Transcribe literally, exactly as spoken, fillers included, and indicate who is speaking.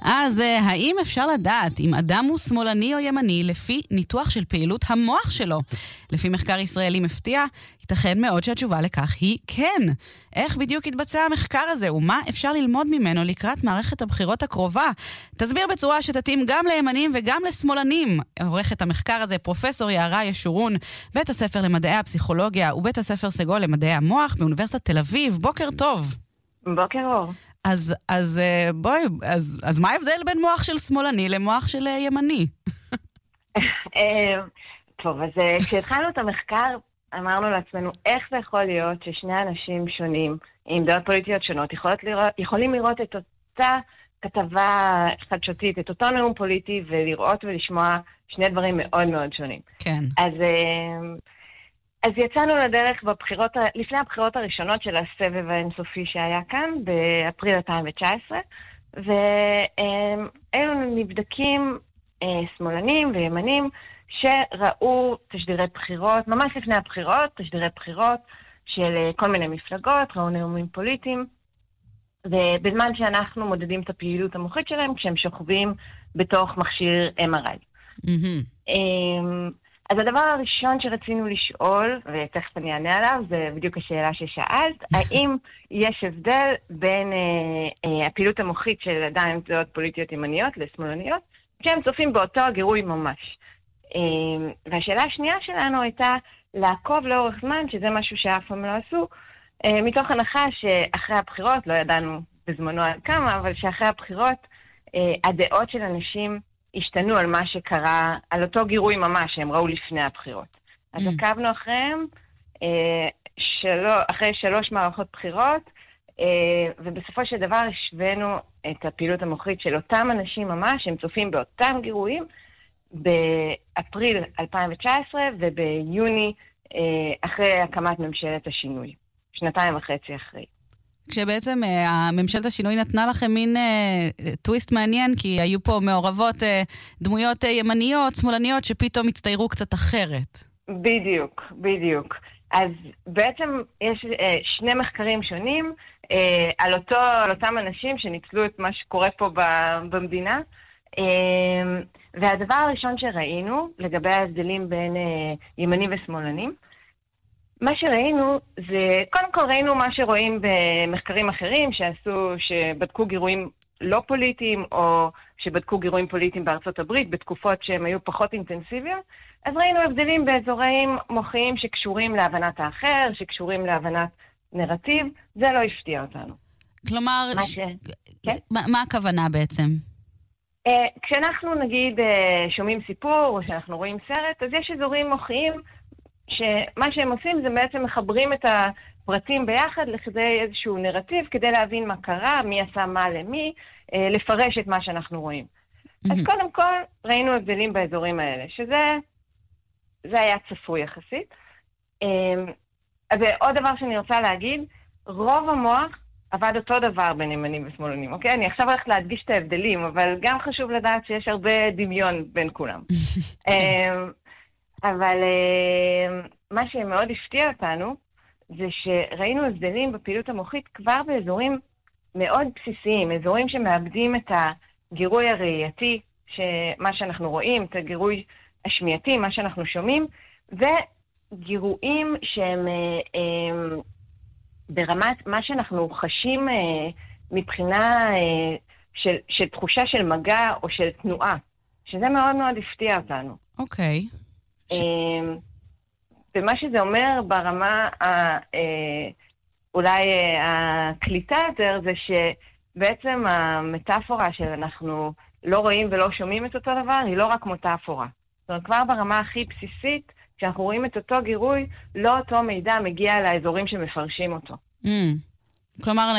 Speaker 1: אז האם אפשר לדעת אם אדם הוא שמאלני או ימני לפי ניתוח של פעילות המוח שלו? לפי מחקר ישראלי מפתיע, ייתכן מאוד שהתשובה לכך היא כן. איך בדיוק יתבצע המחקר הזה ומה אפשר ללמוד ממנו לקראת מערכת הבחירות הקרובה? תסביר בצורה שתתאים גם לימנים וגם לשמאלנים. עורכת המחקר הזה פרופסור יערה ישורון, בית הספר למדעי הפסיכולוגיה ובית הספר סגול למדעי המוח באוניברסיטת תל אביב. בוקר טוב.
Speaker 2: בוקר אור.
Speaker 1: אז, אז בואי, אז, אז מה ההבדל בין מוח של שמאלני למוח של ימני?
Speaker 2: טוב, אז כשהתחלנו את המחקר, אמרנו לעצמנו, איך זה יכול להיות ששני אנשים שונים, עם דעות פוליטיות שונות, לראות, יכולים לראות את אותה כתבה חדשותית, את אותו נאום פוליטי, ולראות ולשמוע שני דברים מאוד מאוד שונים.
Speaker 1: כן.
Speaker 2: אז, אז יצאנו לדרך בבחירות, לפני הבחירות הראשונות של הסבב האינסופי שהיה כאן, באפריל אלפיים תשע עשרה, ואלו נבדקים שמאלנים וימנים, שראו תשדירי בחירות, ממש לפני הבחירות, תשדירי בחירות של כל מיני מפלגות, ראו נאומים פוליטיים, ובזמן שאנחנו מודדים את הפעילות המוחית שלהם, כשהם שוכבים בתוך מכשיר אם אר איי. Mm-hmm. אז הדבר הראשון שרצינו לשאול, ותכף אני אענה עליו, זה בדיוק השאלה ששאלת, האם יש הבדל בין אה, אה, הפעילות המוחית של אדם עם דעות פוליטיות ימניות לשמאלניות, כשהם צופים באותו גירוי ממש. והשאלה השנייה שלנו הייתה לעקוב לאורך זמן, שזה משהו שאף פעם לא עשו, מתוך הנחה שאחרי הבחירות, לא ידענו בזמנו עד כמה, אבל שאחרי הבחירות הדעות של אנשים השתנו על מה שקרה, על אותו גירוי ממש שהם ראו לפני הבחירות. אז עקבנו אחריהם, אחרי שלוש מערכות בחירות, ובסופו של דבר השווינו את הפעילות המוחית של אותם אנשים ממש, הם צופים באותם גירויים, באפריל אלפיים תשע עשרה וביוני אחרי הקמת ממשלת השינוי, שנתיים וחצי אחרי.
Speaker 1: כשבעצם ממשלת השינוי נתנה לכם מין טוויסט מעניין, כי היו פה מעורבות דמויות ימניות, שמאלניות, שפתאום הצטיירו קצת אחרת.
Speaker 2: בדיוק, בדיוק. אז בעצם יש שני מחקרים שונים על, אותו, על אותם אנשים שניצלו את מה שקורה פה במדינה, והדבר הראשון שראינו לגבי ההבדלים בין ימנים ושמאלנים, מה שראינו זה, קודם כל ראינו מה שרואים במחקרים אחרים שעשו, שבדקו גירויים לא פוליטיים או שבדקו גירויים פוליטיים בארצות הברית בתקופות שהן היו פחות אינטנסיביות, אז ראינו הבדלים באזורים מוחיים שקשורים להבנת האחר, שקשורים להבנת נרטיב, זה לא הפתיע אותנו.
Speaker 1: כלומר,
Speaker 2: מה, ש... כן?
Speaker 1: מה, מה הכוונה בעצם?
Speaker 2: Uh, כשאנחנו נגיד uh, שומעים סיפור או שאנחנו רואים סרט, אז יש אזורים מוחיים שמה שהם עושים זה בעצם מחברים את הפרטים ביחד לכדי איזשהו נרטיב כדי להבין מה קרה, מי עשה מה למי, uh, לפרש את מה שאנחנו רואים. Mm-hmm. אז קודם כל ראינו הבדלים באזורים האלה, שזה זה היה צפוי יחסית. Uh, ועוד דבר שאני רוצה להגיד, רוב המוח עבד אותו דבר בין ימנים ושמאלנים, אוקיי? אני עכשיו הולכת להדגיש את ההבדלים, אבל גם חשוב לדעת שיש הרבה דמיון בין כולם. אבל מה שמאוד הפתיע אותנו, זה שראינו הבדלים בפעילות המוחית כבר באזורים מאוד בסיסיים, אזורים שמאבדים את הגירוי הראייתי, מה שאנחנו רואים, את הגירוי השמיעתי, מה שאנחנו שומעים, וגירויים שהם ברמת מה שאנחנו חשים אה, מבחינה אה, של, של תחושה של מגע או של תנועה, שזה מאוד מאוד הפתיע אותנו.
Speaker 1: אוקיי.
Speaker 2: אה, ומה שזה אומר ברמה ה, אה, אולי אה, הקליטה יותר, זה שבעצם המטאפורה של אנחנו לא רואים ולא שומעים את אותו דבר, היא לא רק מטאפורה. זאת אומרת, כבר ברמה הכי בסיסית, כשאנחנו רואים את אותו גירוי, לא אותו מידע מגיע לאזורים שמפרשים אותו.
Speaker 1: Mm. כלומר,